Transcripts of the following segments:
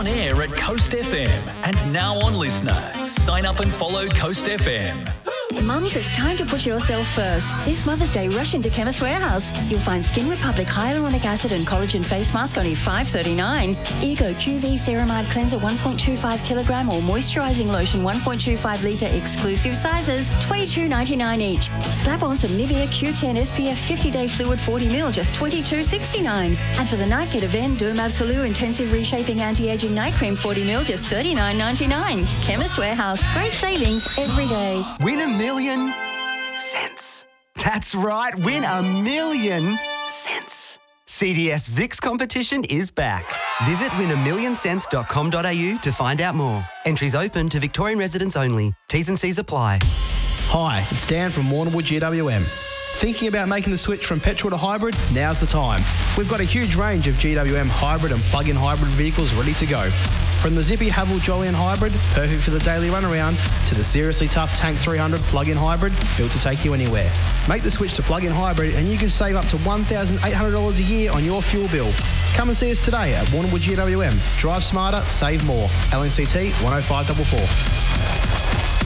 on air at Coast FM and now on Listener. Sign up and follow Coast FM. Mums, it's time to put yourself first. This Mother's Day, rush into Chemist Warehouse. You'll find Skin Republic Hyaluronic Acid and Collagen Face Mask only $5.39. Ego QV Ceramide Cleanser 1.25 kilogram or Moisturising Lotion 1.25 litre exclusive sizes, $22.99 each. Slap on some Nivea Q10 SPF 50-day fluid 40ml, just $22.69. And for the night, get Aven Derm Absolute Intensive Reshaping Anti-Aging Night Cream 40ml, just $39.99. Chemist Warehouse. Great savings every day. Win $1 million cents. That's right, win $1 million cents. CDS VIX competition is back. Visit win1millioncents.com.au to find out more. Entries open to Victorian residents only. T's and C's apply. Hi, it's Dan from Warrnambool GWM. Thinking about making the switch from petrol to hybrid? Now's the time. We've got a huge range of GWM hybrid and plug-in hybrid vehicles ready to go. From the zippy Haval Jolyon hybrid, perfect for the daily run around, to the seriously tough Tank 300 plug-in hybrid, built to take you anywhere. Make the switch to plug-in hybrid and you can save up to $1,800 a year on your fuel bill. Come and see us today at Warrnambool GWM. Drive smarter, save more. LMCT 10544.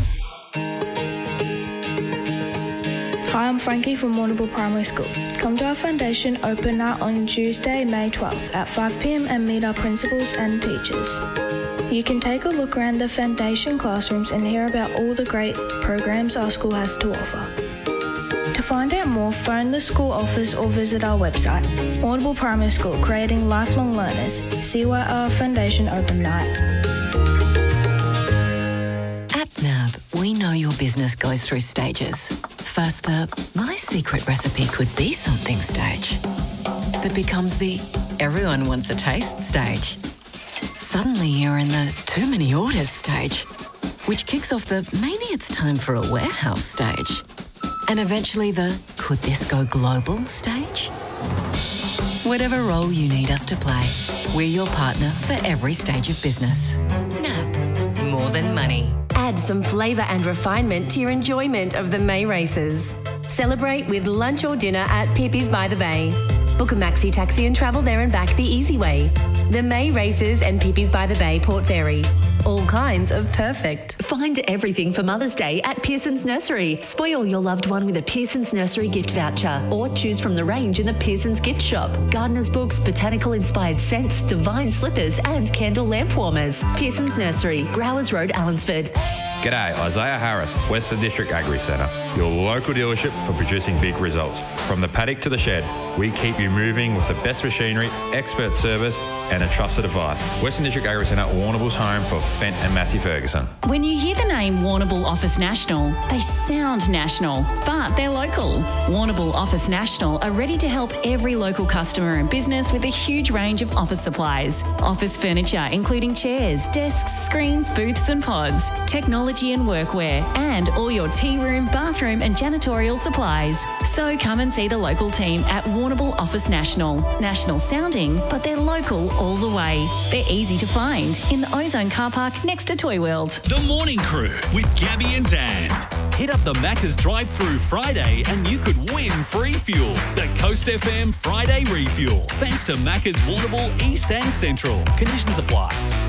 Hi, I'm Frankie from Warrnambool Primary School. Come to our foundation open night on Tuesday, May 12th at 5 p.m. and meet our principals and teachers. You can take a look around the foundation classrooms and hear about all the great programs our school has to offer. To find out more, phone the school office or visit our website. Warrnambool Primary School, creating lifelong learners. See you at our foundation open night. At NAB, we know your business goes through stages. First, my secret recipe could be something stage that becomes the everyone wants a taste stage. Suddenly you're in the too many orders stage, which kicks off the maybe it's time for a warehouse stage. And eventually the could this go global stage? Whatever role you need us to play, we're your partner for every stage of business. NAB, more than money. Add some flavour and refinement to your enjoyment of the May races. Celebrate with lunch or dinner at Pippi's by the Bay. Book a maxi taxi and travel there and back the easy way. The May races and Pippi's by the Bay, Port Fairy. All kinds of perfect. Find everything for Mother's Day at Pearson's Nursery. Spoil your loved one with a Pearson's Nursery gift voucher or choose from the range in the Pearson's gift shop. Gardener's books, botanical-inspired scents, divine slippers and candle lamp warmers. Pearson's Nursery, Growers Road, Allensford. G'day, Isaiah Harris, Western District Agri Centre, your local dealership for producing big results. From the paddock to the shed, we keep you moving with the best machinery, expert service and a trusted advice. Western District Agri Centre, Warrnambool's home for Fent and Massey Ferguson. When you hear the name Warrnambool Office National, they sound national, but they're local. Warrnambool Office National are ready to help every local customer and business with a huge range of office supplies. Office furniture including chairs, desks, screens, booths and pods, technology and workwear, and all your tea room, bathroom and janitorial supplies. So come and see the local team at Warrnambool Office National. National sounding, but they're local all the way. They're easy to find in the Ozone car park next to Toy World. The Morning Crew with Gabby and Dan. Hit up the Macca's drive-through Friday and you could win free fuel. The Coast FM Friday Refuel. Thanks to Macca's Warrnambool East and Central. Conditions apply.